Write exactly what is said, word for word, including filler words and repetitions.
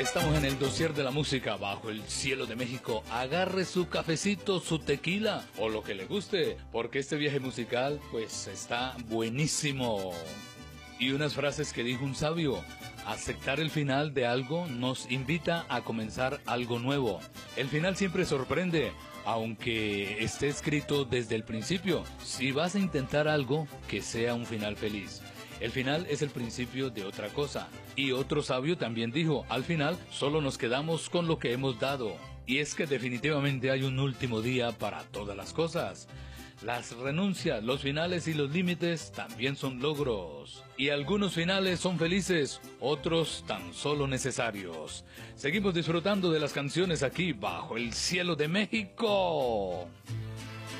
Estamos en el dossier de la música bajo el cielo de México. Agarre su cafecito, su tequila o lo que le guste, porque este viaje musical pues está buenísimo. Y unas frases que dijo un sabio: aceptar el final de algo nos invita a comenzar algo nuevo. El final siempre sorprende, aunque esté escrito desde el principio. Si vas a intentar algo, que sea un final feliz. El final es el principio de otra cosa. Y otro sabio también dijo: al final solo nos quedamos con lo que hemos dado. Y es que definitivamente hay un último día para todas las cosas. Las renuncias, los finales y los límites también son logros. Y algunos finales son felices, otros tan solo necesarios. Seguimos disfrutando de las canciones aquí bajo el cielo de México.